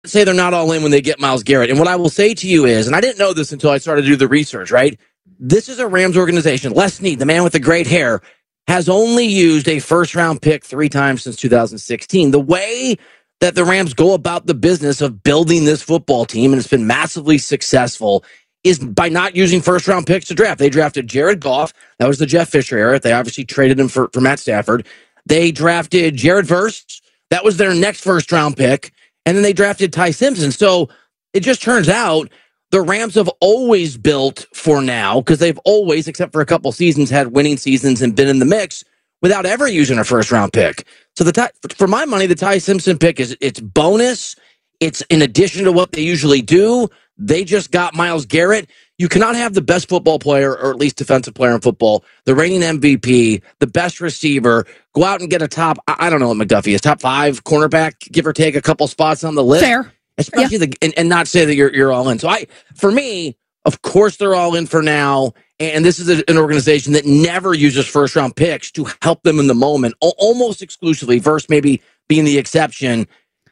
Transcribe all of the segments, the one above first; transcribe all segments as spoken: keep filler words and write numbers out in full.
say they're not all in when they get Myles Garrett. And what I will say to you is, and I didn't know this until I started to do the research, right? This is a Rams organization. Les Snead, the man with the great hair, has only used a first-round pick three times since two thousand sixteen. The way that the Rams go about the business of building this football team, and it's been massively successful, is by not using first-round picks to draft. They drafted Jared Goff. That was the Jeff Fisher era. They obviously traded him for, for Matt Stafford. They drafted Jared Verse. That was their next first-round pick. And then they drafted Ty Simpson. So it just turns out the Rams have always built for now, because they've always, except for a couple seasons, had winning seasons and been in the mix without ever using a first-round pick. So the Ty, for my money, the Ty Simpson pick is it's bonus. It's in addition to what they usually do. They just got Myles Garrett. You cannot have the best football player, or at least defensive player in football, the reigning M V P, the best receiver, go out and get a top, I don't know what McDuffie is, top five cornerback, give or take a couple spots on the list. Fair. Especially yeah. the, and, and not say that you're you're all in. So I, for me, of course they're all in for now. And this is a, an organization that never uses first round picks to help them in the moment, o- almost exclusively. Verse maybe being the exception.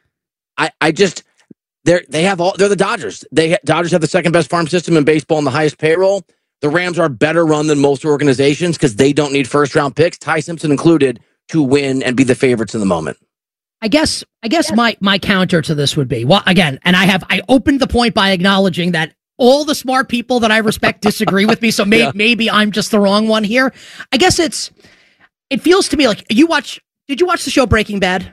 I, I just they're they have all they're the Dodgers. They Dodgers have the second best farm system in baseball and the highest payroll. The Rams are better run than most organizations because they don't need first round picks, Ty Simpson included, to win and be the favorites in the moment. I guess I guess yeah. my my counter to this would be, well, again, and I have I opened the point by acknowledging that all the smart people that I respect disagree with me, so maybe yeah. maybe I'm just the wrong one here. I guess it's it feels to me like you watch did you watch the show Breaking Bad?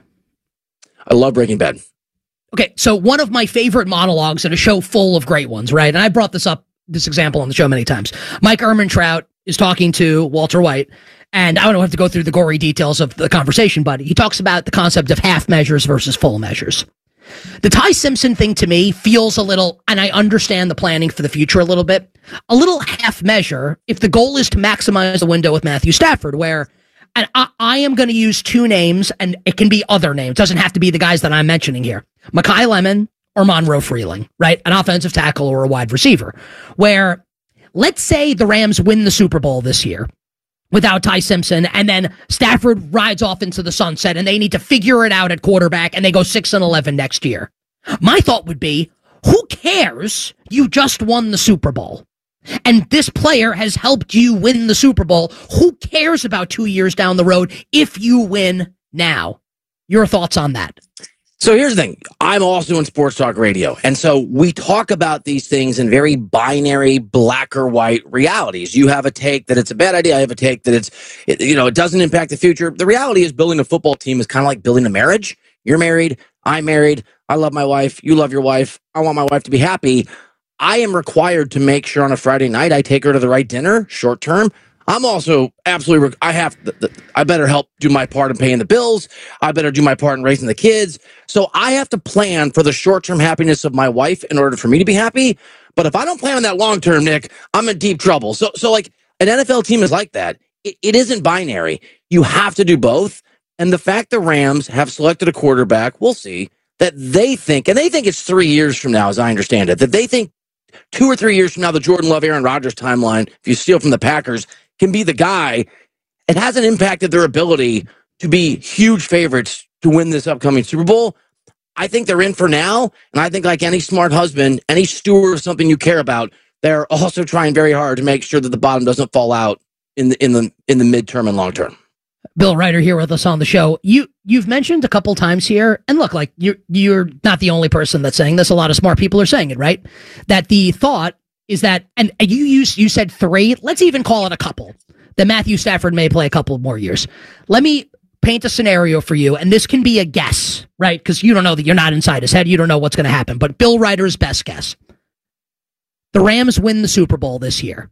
I love Breaking Bad. Okay, so one of my favorite monologues in a show full of great ones, right? And I brought this up this example on the show many times. Mike Ehrmantraut is talking to Walter White. And I don't have to go through the gory details of the conversation, but he talks about the concept of half measures versus full measures. The Ty Simpson thing to me feels a little, and I understand the planning for the future a little bit, a little half measure if the goal is to maximize the window with Matthew Stafford, where and I, I am going to use two names, and it can be other names. It doesn't have to be the guys that I'm mentioning here. Mekhi Lemon or Monroe Freeling, right? An offensive tackle or a wide receiver, where let's say the Rams win the Super Bowl this year without Ty Simpson, and then Stafford rides off into the sunset, and they need to figure it out at quarterback, and they go six and eleven next year. My thought would be, who cares? You just won the Super Bowl, and this player has helped you win the Super Bowl. Who cares about two years down the road if you win now? Your thoughts on that? So here's the thing. I'm also in sports talk radio. And so we talk about these things in very binary black or white realities. You have a take that it's a bad idea. I have a take that it's, it, you know, it doesn't impact the future. The reality is building a football team is kind of like building a marriage. You're married. I'm married. I love my wife. You love your wife. I want my wife to be happy. I am required to make sure on a Friday night I take her to the right dinner, short term. I'm also absolutely, I have, the, the, I better help do my part in paying the bills. I better do my part in raising the kids. So I have to plan for the short-term happiness of my wife in order for me to be happy. But if I don't plan on that long-term, Nick, I'm in deep trouble. So, so like an N F L team is like that. It, it isn't binary. You have to do both. And the fact the Rams have selected a quarterback, we'll see, that they think, and they think it's three years from now, as I understand it, that they think two or three years from now, the Jordan Love, Aaron Rodgers timeline, if you steal from the Packers, can be the guy. It hasn't impacted their ability to be huge favorites to win this upcoming Super Bowl. I think they're in for now, and I think like any smart husband, any steward of something you care about, they're also trying very hard to make sure that the bottom doesn't fall out in the in the in the midterm and long term. Bill Ryder here with us on the show. You you've mentioned a couple times here, and look, like you're you're not the only person that's saying this. A lot of smart people are saying it, right? That the thought is that, and you used, you said three, let's even call it a couple, that Matthew Stafford may play a couple more years. Let me paint a scenario for you, and this can be a guess, right? Because you don't know that you're not inside his head. You don't know what's going to happen. But Bill Ryder's best guess. The Rams win the Super Bowl this year.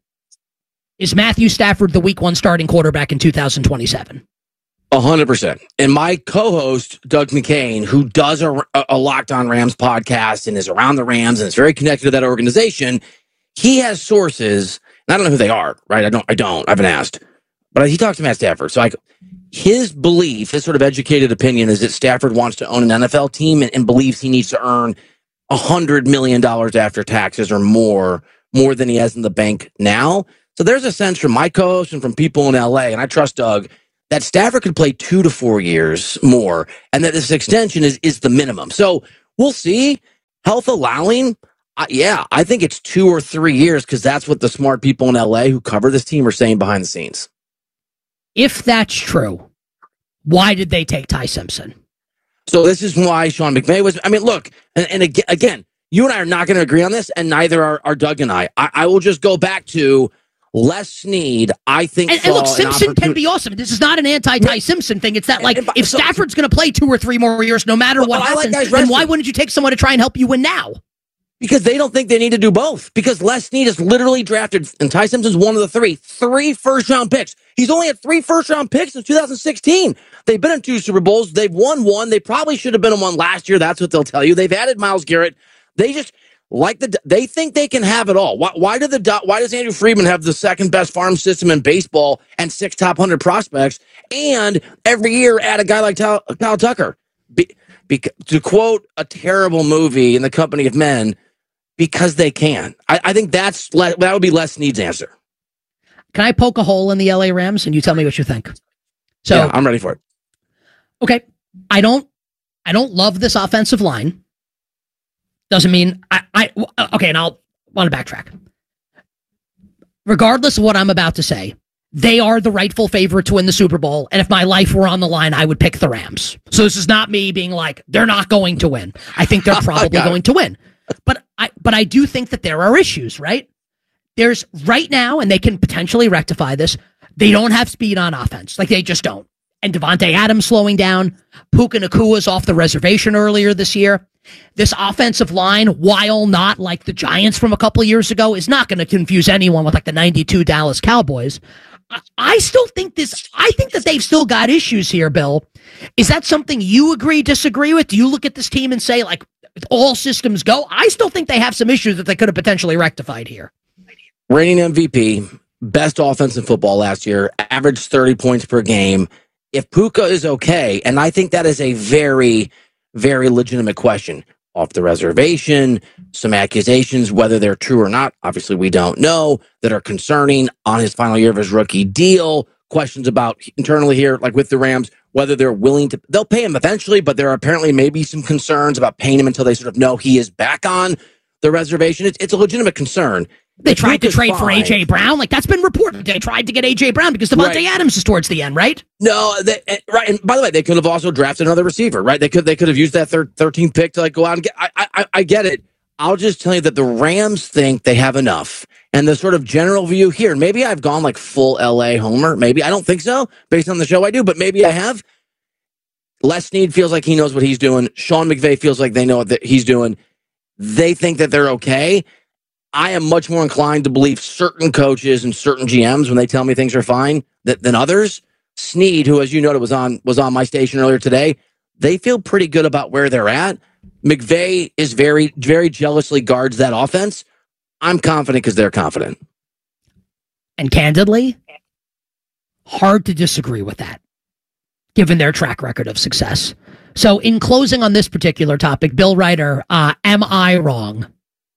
Is Matthew Stafford the week one starting quarterback in two thousand twenty-seven? A hundred percent. And my co-host, Doug McCain, who does a, a Locked On Rams podcast and is around the Rams and is very connected to that organization, he has sources, and I don't know who they are, right? I don't, I don't, I haven't asked, but he talks to Matt Stafford. So like his belief, his sort of educated opinion is that Stafford wants to own an N F L team and, and believes he needs to earn a hundred million dollars after taxes or more, more than he has in the bank now. So there's a sense from my co-host and from people in L A, and I trust Doug, that Stafford could play two to four years more and that this extension is, is the minimum. So we'll see. Health allowing, uh, yeah, I think it's two or three years because that's what the smart people in L A who cover this team are saying behind the scenes. If that's true, why did they take Ty Simpson? So this is why Sean McVay was, I mean, look, and, and again, again, you and I are not going to agree on this, and neither are, are Doug and I. I. I will just go back to Les Snead, I think. And, and look, Simpson can be awesome. This is not an anti-Ty Simpson thing. It's that, like, and, and, if so, Stafford's going to play two or three more years, no matter what happens, like then why wouldn't you take someone to try and help you win now? Because they don't think they need to do both. Because Les Snead is literally drafted, and Ty Simpson's one of the three, three first-round picks. He's only had three first-round picks since two thousand sixteen. They've been in two Super Bowls. They've won one. They probably should have been in one last year. That's what they'll tell you. They've added Myles Garrett. They just like the. They think they can have it all. Why, why do the? Why does Andrew Friedman have the second best farm system in baseball and six top hundred prospects, and every year add a guy like Kyle, Kyle Tucker? Be, be, to quote a terrible movie, In the Company of Men. Because they can. I, I think that's that would be Les Snead's answer. Can I poke a hole in the L A Rams and you tell me what you think? So yeah, I'm ready for it. Okay, I don't, I don't love this offensive line. Doesn't mean I, I. Okay, and I'll want to backtrack. Regardless of what I'm about to say, they are the rightful favorite to win the Super Bowl. And if my life were on the line, I would pick the Rams. So this is not me being like they're not going to win. I think they're probably going to win. But I, but I do think that there are issues, right? There's right now, and they can potentially rectify this. They don't have speed on offense. Like, they just don't. And Devontae Adams slowing down. Puka Nakua's off the reservation earlier this year. This offensive line, while not like the Giants from a couple of years ago, is not going to confuse anyone with like the ninety-two Dallas Cowboys. I, I still think this, I think that they've still got issues here, Bill. Is that something you agree, disagree with? Do you look at this team and say, like, all systems go? I still think they have some issues that they could have potentially rectified here. Reigning M V P, best offense in football last year, averaged thirty points per game. If Puka is okay, and I think that is a very, very legitimate question. Off the reservation, some accusations, whether they're true or not, obviously we don't know, that are concerning on his final year of his rookie deal. Questions about internally here, like with the Rams, whether they're willing to, they'll pay him eventually, but there are apparently maybe some concerns about paying him until they sort of know he is back on the reservation. It's, it's a legitimate concern. They if tried to trade fine, for A J Brown. Like, that's been reported. They tried to get A J Brown because Devontae right. Adams is towards the end, right? No, they, right. And by the way, they could have also drafted another receiver, right? They could they could have used that third, thirteenth pick to like go out and get. I, I I get it. I'll just tell you that the Rams think they have enough. And the sort of general view here, and maybe I've gone like full L A homer. Maybe I don't think so based on the show I do, but maybe I have. Les Snead feels like he knows what he's doing. Sean McVay feels like they know what he's doing. They think that they're okay. I am much more inclined to believe certain coaches and certain G Ms when they tell me things are fine than, than others. Snead, who, as you noted, was on was on my station earlier today, they feel pretty good about where they're at. McVay is very, very jealously guards that offense. I'm confident because they're confident. And candidly, hard to disagree with that, given their track record of success. So in closing on this particular topic, Bill Ryder, uh, am I wrong?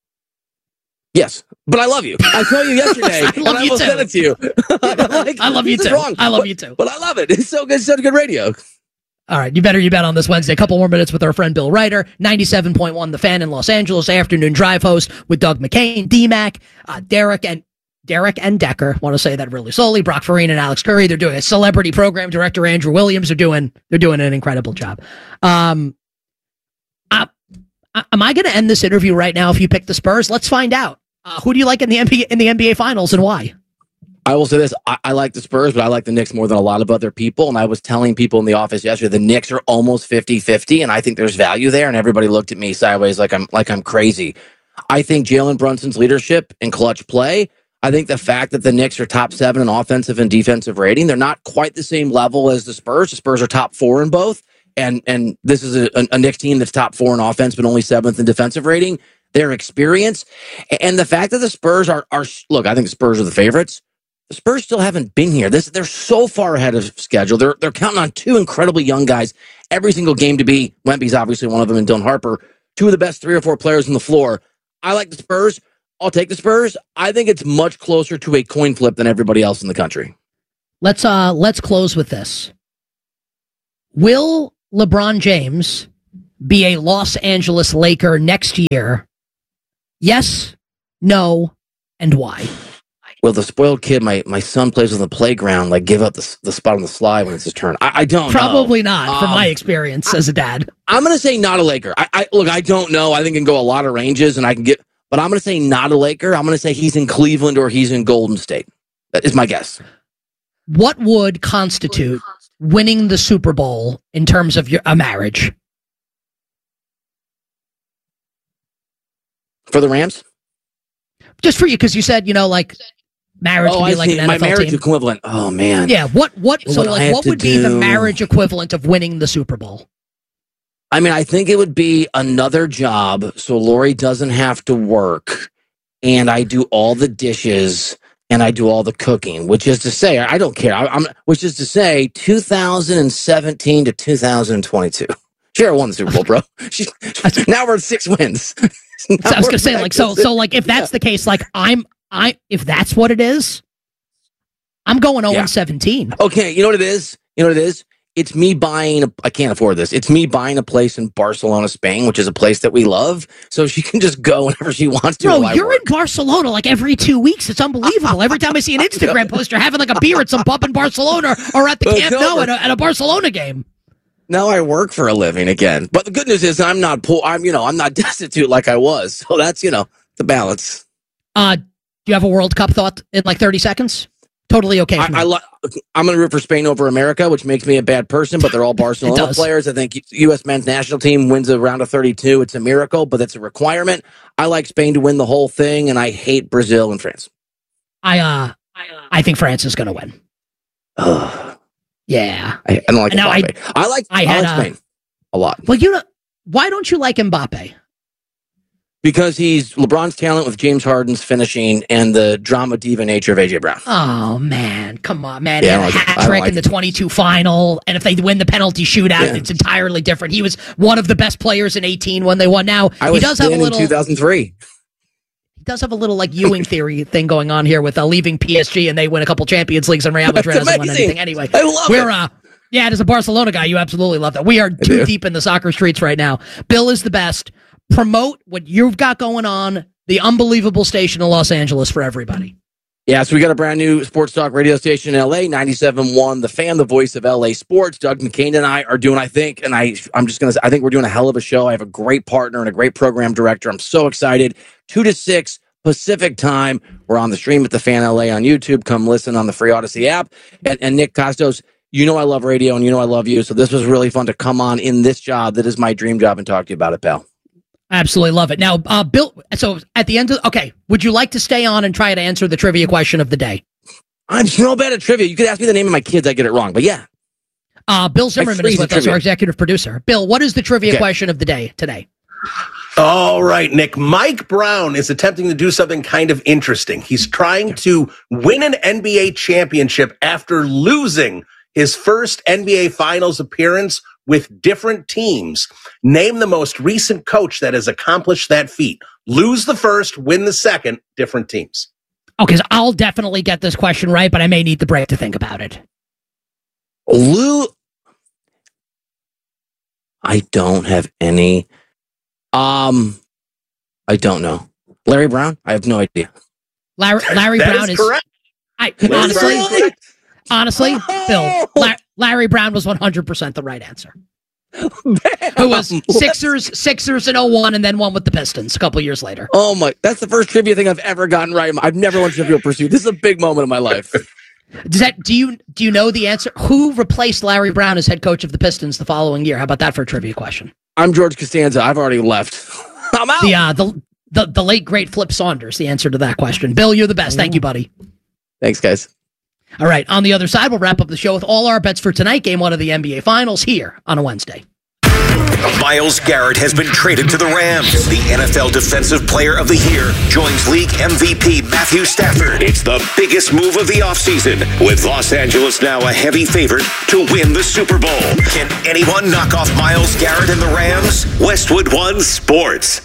Yes, but I love you. I told you yesterday, I love and you I will too. Send it to you. like, I love you too. Wrong, I love but, you too. But I love it. It's so good. It's so good radio. All right, you better you bet on this Wednesday. A couple more minutes with our friend Bill Ryder, ninety-seven point one The Fan in Los Angeles, afternoon drive host with Doug McCain, D-Mac, uh, Derek and Derek and Decker. Want to say that really slowly. Brock Farina and Alex Curry. They're doing a celebrity program. Director Andrew Williams are doing they're doing an incredible job. Um, uh, am I going to end this interview right now if you pick the Spurs? Let's find out. Uh, who do you like in the N B A in the N B A Finals and why? I will say this. I, I like the Spurs, but I like the Knicks more than a lot of other people. And I was telling people in the office yesterday, the Knicks are almost fifty-fifty, and I think there's value there. And everybody looked at me sideways like I'm like I'm crazy. I think Jalen Brunson's leadership and clutch play. I think the fact that the Knicks are top seven in offensive and defensive rating, they're not quite the same level as the Spurs. The Spurs are top four in both. And and this is a, a Knicks team that's top four in offense, but only seventh in defensive rating. Their experience and the fact that the Spurs are, are look, I think the Spurs are the favorites. The Spurs still haven't been here. This they're so far ahead of schedule. They're they're counting on two incredibly young guys every single game to be. Wemby's obviously one of them, and Dylan Harper, two of the best three or four players on the floor. I like the Spurs. I'll take the Spurs. I think it's much closer to a coin flip than everybody else in the country. Let's uh let's close with this. Will LeBron James be a Los Angeles Laker next year? Yes, no, and why? Well, the spoiled kid, my, my son plays on the playground, like give up the, the spot on the slide when it's his turn. I, I don't Probably know. not, from um, my experience I, as a dad. I'm going to say not a Laker. I, I Look, I don't know. I think it can go a lot of ranges, and I can get, but I'm going to say not a Laker. I'm going to say he's in Cleveland or he's in Golden State. That is my guess. What would constitute winning the Super Bowl in terms of your, a marriage? For the Rams? Just for you, because you said, you know, like, marriage oh, can be I like see. an N F L my marriage team. equivalent. Oh man. Yeah. What? What? So, what like, what would be do. the marriage equivalent of winning the Super Bowl? I mean, I think it would be another job, so Lori doesn't have to work, and I do all the dishes and I do all the cooking. Which is to say, I don't care. I, I'm. Which is to say, two thousand seventeen to two thousand twenty-two. Sure, won the Super Bowl, bro. She's, now we're at six wins. So I was gonna say, like, so, so, like, if that's yeah. the case, like, I'm. I if that's what it is, I'm going oh and seventeen. Okay, you know what it is? You know what it is? It's me buying a, I can't afford this. It's me buying a place in Barcelona, Spain, which is a place that we love, so she can just go whenever she wants to. Bro, you're in Barcelona like every two weeks. It's unbelievable. Every time I see an Instagram post, you're having like a beer at some pub in Barcelona or at the Camp Nou at a, at a Barcelona game. Now I work for a living again. But the good news is I'm not poor. I'm, you know, I'm not destitute like I was. So that's, you know, the balance. Uh, Do you have a World Cup thought in like thirty seconds? Totally okay. I, I lo- I'm going to root for Spain over America, which makes me a bad person, but they're all Barcelona players. I think U S men's national team wins a round of thirty-two. It's a miracle, but it's a requirement. I like Spain to win the whole thing, and I hate Brazil and France. I uh, I, uh, I think France is going to win. Ugh. Yeah. I, I don't like now Mbappe. I, I like, I, I like Spain a, a lot. Well, you know, why don't you like Mbappe? Because he's LeBron's talent with James Harden's finishing and the drama diva nature of A J Brown. Oh, man. Come on, man. Yeah, he had a hat trick like in the twenty-two final. And if they win the penalty shootout, yeah. it's entirely different. He was one of the best players in eighteen when they won. Now, I he was does have a little. in two thousand three. He does have a little like Ewing theory thing going on here with uh, leaving P S G and they win a couple Champions Leagues and Real Madrid doesn't win anything anyway. I love We're, it. Uh, yeah, as a Barcelona guy, you absolutely love that. We are too deep in the soccer streets right now. Bill is the best. Promote what you've got going on, the unbelievable station in Los Angeles for everybody. Yeah, so we got a brand new sports talk radio station in L A, ninety-seven point one, The Fan, the voice of L A sports. Doug McCain and I are doing, I think, and I, I'm just going to say, I think we're doing a hell of a show. I have a great partner and a great program director. I'm so excited. two to six Pacific time. We're on the stream at The Fan L A on YouTube. Come listen on the free Odyssey app. And, and Nick Costos, you know I love radio and you know I love you. So this was really fun to come on in this job that is my dream job and talk to you about it, pal. Absolutely love it. Now, uh, Bill, so at the end of, okay, would you like to stay on and try to answer the trivia question of the day? I'm so bad at trivia. You could ask me the name of my kids, I get it wrong, but yeah. Uh, Bill Zimmerman is with us, our executive producer. Bill, what is the trivia okay. question of the day today? All right, Nick. Mike Brown is attempting to do something kind of interesting. He's trying to win an N B A championship after losing his first N B A Finals appearance with different teams. Name the most recent coach that has accomplished that feat. Lose the first, win the second, different teams. Okay, so I'll definitely get this question right, but I may need the break to think about it. Lou, I don't have any. Um, I don't know. Larry Brown? I have no idea. Larry, Larry that Brown is is correct. I, honestly, honestly, Bill, La- Larry Brown was one hundred percent the right answer. Who was Sixers, Sixers in oh one, and then one with the Pistons a couple years later. Oh my! That's the first trivia thing I've ever gotten right. I've never won Trivial Pursuit. This is a big moment in my life. Does that? Do you do you know the answer? Who replaced Larry Brown as head coach of the Pistons the following year? How about that for a trivia question? I'm George Costanza. I've already left. I'm out. The uh, the the the late great Flip Saunders. The answer to that question. Bill, you're the best. Thank you, buddy. Thanks, guys. All right. On the other side, we'll wrap up the show with all our bets for tonight, game one of the N B A Finals here on a Wednesday. Myles Garrett has been traded to the Rams. The N F L Defensive Player of the Year joins league M V P Matthew Stafford. It's the biggest move of the offseason, with Los Angeles now a heavy favorite to win the Super Bowl. Can anyone knock off Myles Garrett and the Rams? Westwood One Sports.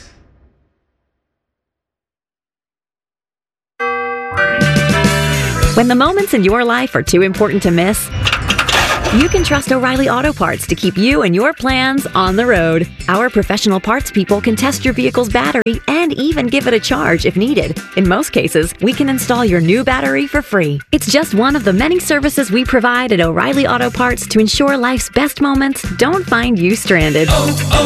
When the moments in your life are too important to miss, You can trust O'Reilly Auto Parts to keep you and your plans on the road. Our professional parts people can test your vehicle's battery and even give it a charge if needed. In most cases, we can install your new battery for free. It's just one of the many services we provide at O'Reilly Auto Parts to ensure life's best moments don't find you stranded. Oh, oh.